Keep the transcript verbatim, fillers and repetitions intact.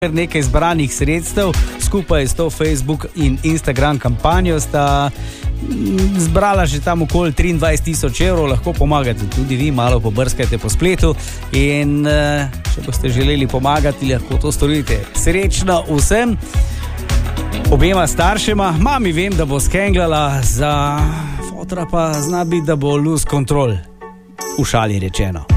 nekaj zbranih sredstev, skupaj s to Facebook in Instagram kampanjo sta zbrala že tam okoli triindvajset tisoč evrov, lahko pomagate tudi vi, malo pobrskajte po spletu in če boste želeli pomagati, lahko to storite. Srečno vsem, obema staršema, mami vem, da bo skenglala, za fotra pa zna biti, da bo lose control, v šali rečeno.